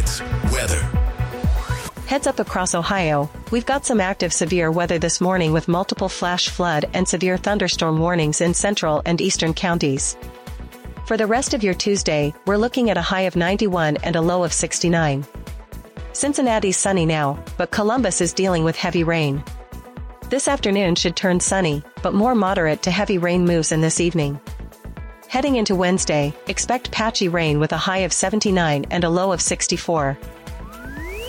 6 weather. Heads up across Ohio, we've got some active severe weather this morning with multiple flash flood and severe thunderstorm warnings in central and eastern counties. For the rest of your Tuesday, we're looking at a high of 91 and a low of 69. Cincinnati's sunny now, but Columbus is dealing with heavy rain. This afternoon should turn sunny, but more moderate to heavy rain moves in this evening. Heading into Wednesday, expect patchy rain with a high of 79 and a low of 64.